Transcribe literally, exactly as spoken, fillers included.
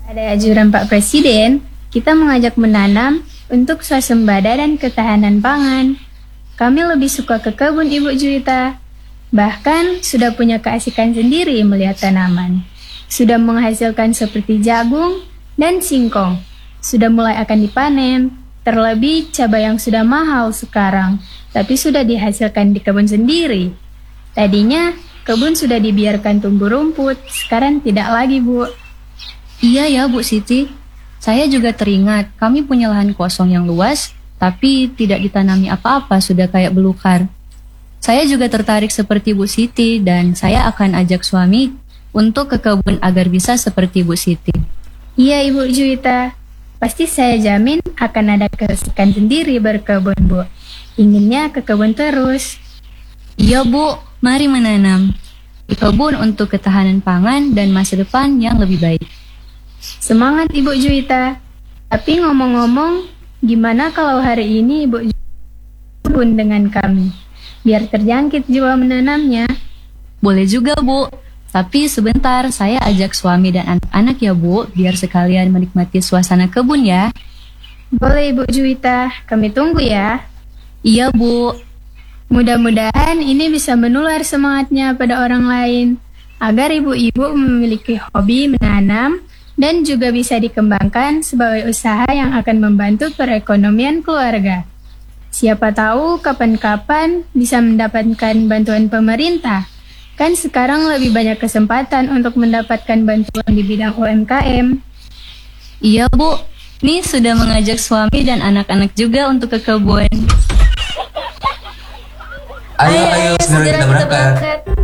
Ada anjuran Pak Presiden, kita mengajak menanam untuk swasembada dan ketahanan pangan. Kami lebih suka ke kebun Ibu Juwita. Bahkan sudah punya keasikan sendiri melihat tanaman. Sudah menghasilkan seperti jagung dan singkong. Sudah mulai akan dipanen. Terlebih cabai yang sudah mahal sekarang, tapi sudah dihasilkan di kebun sendiri. Tadinya kebun sudah dibiarkan tumbuh rumput, sekarang tidak lagi, Bu. Iya ya, Bu Siti. Saya juga teringat kami punya lahan kosong yang luas, tapi tidak ditanami apa-apa, sudah kayak belukar. Saya juga tertarik seperti Bu Siti dan saya akan ajak suami untuk ke kebun agar bisa seperti Bu Siti. Iya, Ibu Juwita. Pasti saya jamin akan ada keasikan sendiri berkebun, Bu. Inginnya ke kebun terus. Iya, Bu. Mari menanam. Berkebun untuk ketahanan pangan dan masa depan yang lebih baik. Semangat, Ibu Juwita. Tapi ngomong-ngomong, gimana kalau hari ini Ibu Juwita berkebun dengan kami? Biar terjangkit jiwa menanamnya. Boleh juga, Bu. Tapi sebentar, saya ajak suami dan anak-anak ya, Bu, biar sekalian menikmati suasana kebun ya. Boleh, Ibu Juwita. Kami tunggu ya. Iya, Bu. Mudah-mudahan ini bisa menular semangatnya pada orang lain, agar ibu-ibu memiliki hobi menanam dan juga bisa dikembangkan sebagai usaha yang akan membantu perekonomian keluarga. Siapa tahu kapan-kapan bisa mendapatkan bantuan pemerintah. Kan sekarang lebih banyak kesempatan untuk mendapatkan bantuan di bidang U M K M. Iya, Bu. Nih sudah mengajak suami dan anak-anak juga untuk ke kebun. Ayo, ayo, segera kita berangkat.